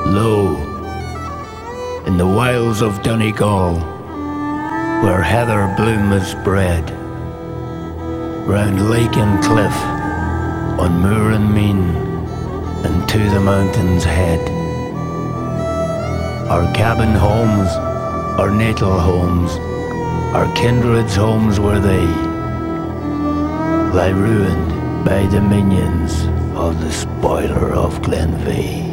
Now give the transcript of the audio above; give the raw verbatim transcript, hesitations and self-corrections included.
Lo, in the wilds of Donegal, where heather bloom is bred, round lake and cliff, on moor and mean, and to the mountain's head, our cabin homes, our natal homes, our kindred's homes were they, lie ruined by the minions of the spoiler of Glenveigh.